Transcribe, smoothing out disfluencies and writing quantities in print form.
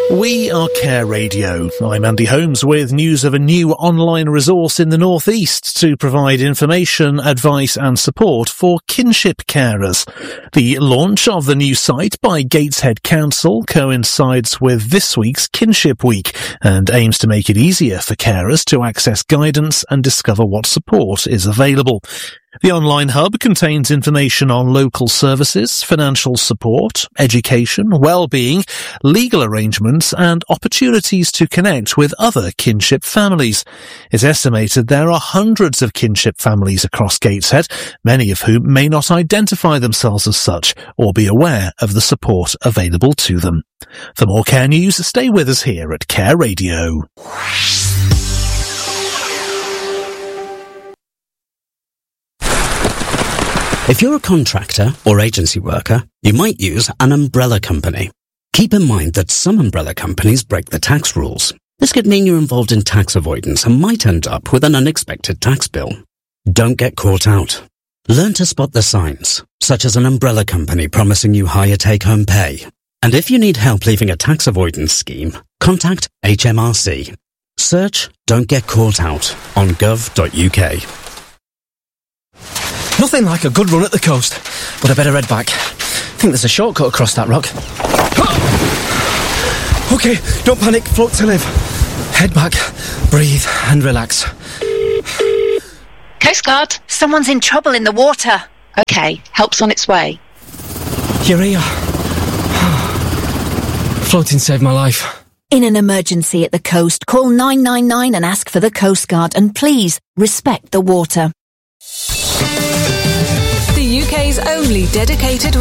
We are Care Radio. I'm Andy Holmes with news of a new online resource in the North East to provide information, advice and support for kinship carers. The launch of the new site by Gateshead Council coincides with this week's Kinship Week and aims to make it easier for carers to access guidance and discover what support is available. The online hub contains information on local services, financial support, education, well-being, legal arrangements and opportunities to connect with other kinship families. It's estimated there are hundreds of kinship families across Gateshead, many of whom may not identify themselves as such or be aware of the support available to them. For more Care news, stay with us here at Care Radio. If you're a contractor or agency worker, you might use an umbrella company. Keep in mind that some umbrella companies break the tax rules. This could mean you're involved in tax avoidance and might end up with an unexpected tax bill. Don't get caught out. Learn to spot the signs, such as an umbrella company promising you higher take-home pay. And if you need help leaving a tax avoidance scheme, contact HMRC. Search Don't Get Caught Out on gov.uk. Nothing like a good run at the coast, but I better head back. I think there's a shortcut across that rock. OK, don't panic, float to live. Head back, breathe and relax. Coast Guard, someone's in trouble in the water. OK, help's on its way. You're here. Floating saved my life. In an emergency at the coast, call 999 and ask for the Coast Guard, and please respect the water. The UK's only dedicated